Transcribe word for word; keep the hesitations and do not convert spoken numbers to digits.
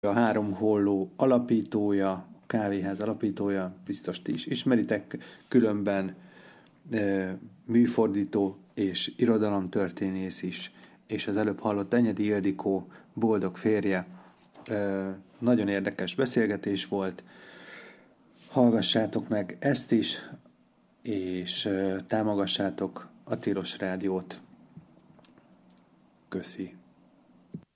a Három Holló alapítója, a Kávéház alapítója, biztos ti is ismeritek, különben e, műfordító és irodalomtörténész is, és az előbb hallott Enyedi Ildikó boldog férje. E, nagyon érdekes beszélgetés volt, hallgassátok meg ezt is, és e, támogassátok a Tilos Rádiót. Köszi.